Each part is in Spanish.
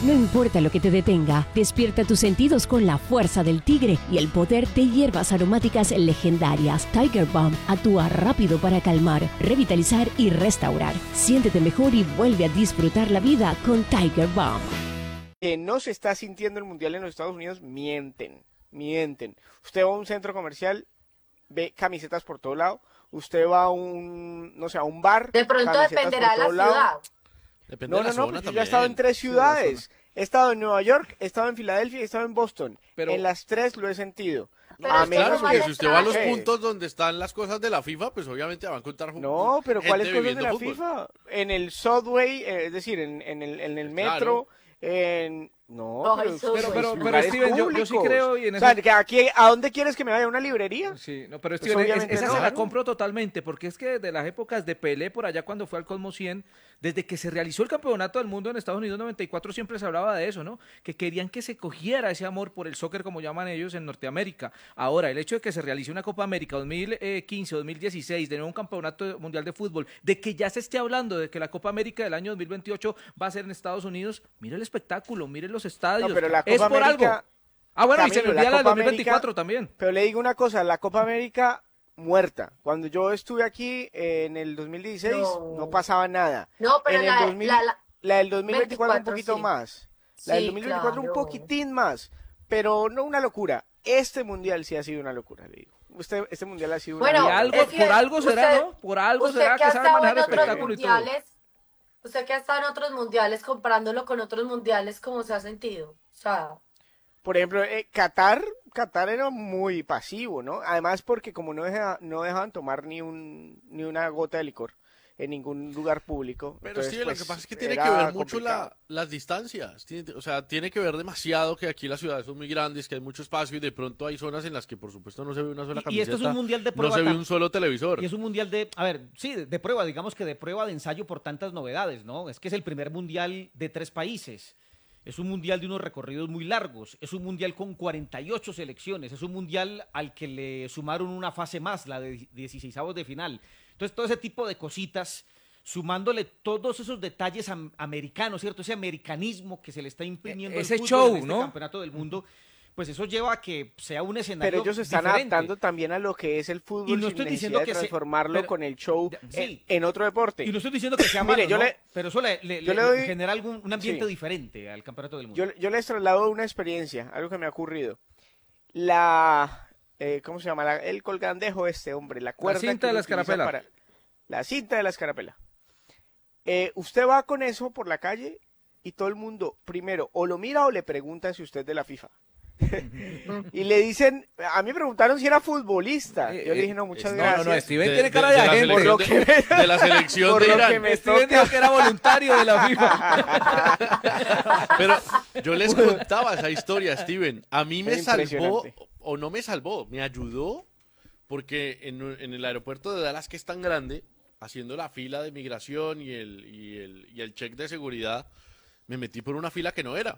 No importa lo que te detenga, despierta tus sentidos con la fuerza del tigre y el poder de hierbas aromáticas legendarias. Tiger Balm actúa rápido para calmar, revitalizar y restaurar. Siéntete mejor y vuelve a disfrutar la vida con Tiger Balm. Que no se está sintiendo el mundial en los Estados Unidos, mienten. Usted va a un centro comercial, ve camisetas por todo lado. Usted va a un, no sé, a un bar. De pronto dependerá de la ciudad. Depende de la zona Pues yo también. ya he estado en 3 ciudades. He estado en Nueva York, he estado en Filadelfia y he estado en Boston. Pero- en las 3 lo he sentido. Pero A es que menos Claro, no porque vale si usted va a los traje. puntos donde están las cosas de la FIFA, pues obviamente va a encontrar No, pero gente ¿cuáles cosas de viviendo la fútbol. FIFA? En el subway, es decir, en el metro, en... No, Ay, pero, subway. Pero lugares Steven, yo sí públicos. creo y en O eso... sea, que aquí, ¿a dónde quieres que me vaya? ¿A una librería? Sí, no, pero Pues Steven, obviamente esa no. se la compro totalmente, porque es que desde las épocas de Pelé, por allá cuando fue al Cosmos 100, desde que se realizó el Campeonato del Mundo en Estados Unidos 94, siempre se hablaba de eso, ¿no? Que querían que se cogiera ese amor por el soccer, como llaman ellos, en Norteamérica. Ahora, el hecho de que se realice una Copa América 2015, 2016, de nuevo un Campeonato Mundial de Fútbol, de que ya se esté hablando de que la Copa América del año 2028 va a ser en Estados Unidos, mire el espectáculo, mire los estadios, No, pero la es Copa por América- algo. Ah, bueno, y se Camilo, me olvida la del Copa 2024 América- también. Pero le digo una cosa, la Copa América muerta. Cuando yo estuve aquí en el 2016 no pasaba nada. No, pero En el la, 2000 la del 2024 un 24, poquito sí. más. La del Sí, 2024 un claro. poquitín más. Pero no una locura. Este mundial sí ha sido una locura, le digo. Este mundial ha sido una Bueno, Y locura. algo, es que por algo será, usted- ¿no? Por algo Usted será que ha que sabe estado manejar en otros espectáculo y todo. mundiales, usted que ha estado en otros mundiales, comparándolo con otros mundiales, ¿cómo se ha sentido? O sea, Por ejemplo, Qatar era muy pasivo, ¿no? Además porque como no dejaban tomar ni una gota de licor en ningún lugar público. Pero entonces, sí, lo pues, que pasa es que tiene era que ver mucho complicado. las distancias. O sea, tiene que ver demasiado que aquí las ciudades son muy grandes, que hay mucho espacio y de pronto hay zonas en las que por supuesto no se ve una sola Y camiseta. esto es un mundial de no prueba. se ve tam- un solo televisor. Y es un mundial de, a ver, sí, de prueba, digamos que de prueba de ensayo por tantas novedades, ¿no? Es que es el primer mundial de 3 países. Es un mundial de unos recorridos muy largos. Es un mundial con 48 selecciones. Es un mundial al que le sumaron una fase más, la de 16avos de final. Entonces, todo ese tipo de cositas, sumándole todos esos detalles americanos, ¿cierto? Ese americanismo que se le está imprimiendo al Ese fútbol show, en este ¿no? campeonato del mundo, pues eso lleva a que sea un escenario Pero ellos se están diferente. adaptando también a lo que es el fútbol Y no sin estoy necesidad diciendo de que transformarlo pero- con el show sí. en otro deporte. Y no estoy diciendo que sea Mire, malo, yo ¿no? le- Pero eso le yo le doy- genera un ambiente Sí. diferente al campeonato del mundo. Yo les traslado una experiencia, algo que me ha ocurrido. ¿Cómo se llama? El colgandejo hombre, la cuerda cinta que de uno la utiliza escarapela. la cinta de la escarapela. Usted va con eso por la calle y todo el mundo, primero, o lo mira o le pregunta si usted es de la FIFA. Y le dicen, a mí me preguntaron si era futbolista. Yo le dije, no, muchas gracias. No, Steven tiene cara de la agente. selección Por lo que de la selección por de lo Irán. que me Steven toca. dijo que era voluntario de la FIFA. Pero yo les contaba esa historia, Steven. A mí me Es salvó, impresionante. o no me salvó, me ayudó, porque en el aeropuerto de Dallas, que es tan grande, haciendo la fila de migración y el check de seguridad, me metí por una fila que no era.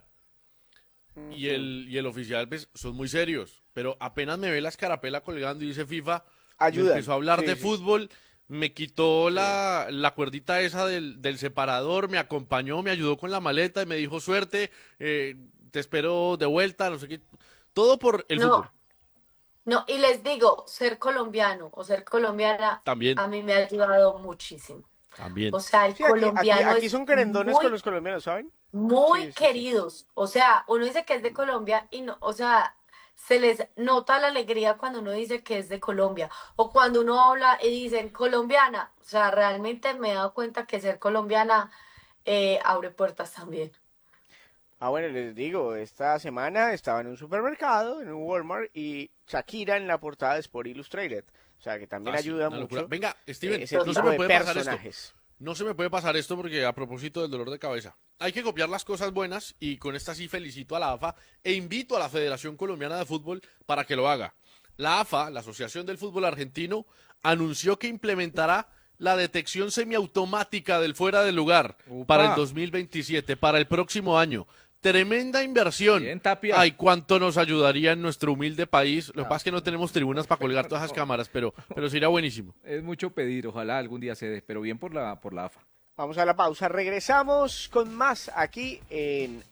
Y el oficial, pues, son muy serios, pero apenas me ve la escarapela colgando y dice FIFA, me Ayudan. empezó a hablar Sí, de sí. fútbol, me quitó la cuerdita esa del separador, me acompañó, me ayudó con la maleta y me dijo suerte, te espero de vuelta, no sé qué. Todo por el fútbol. no, y les digo, ser colombiano o ser colombiana También. a mí me ha ayudado muchísimo. También. O sea, el Sí, aquí colombiano aquí es son querendones muy, con los colombianos, ¿saben? muy Sí, sí, sí. queridos. O sea, uno dice que es de Colombia y no, o sea, se les nota la alegría cuando uno dice que es de Colombia. O cuando uno habla y dicen colombiana. O sea, realmente me he dado cuenta que ser colombiana abre puertas también. Bueno, les digo, esta semana estaba en un supermercado, en un Walmart, y Shakira en la portada de Sport Illustrated. O sea, que también Ah, sí, ayuda una locura. mucho. Venga, Steven, ese no tipo se me de puede pasar esto. personajes. No se me puede pasar esto porque a propósito del dolor de cabeza. Hay que copiar las cosas buenas y con esta sí felicito a la AFA e invito a la Federación Colombiana de Fútbol para que lo haga. La AFA, la Asociación del Fútbol Argentino, anunció que implementará la detección semiautomática del fuera de lugar Upa. para el 2027, para el próximo año. Tremenda inversión. Bien, Tapia. Ay, cuánto nos ayudaría en nuestro humilde país. Lo que pasa es que no tenemos tribunas para colgar todas esas cámaras, pero sería buenísimo. Es mucho pedir, ojalá algún día se dé, pero bien por la AFA. Vamos a la pausa. Regresamos con más aquí en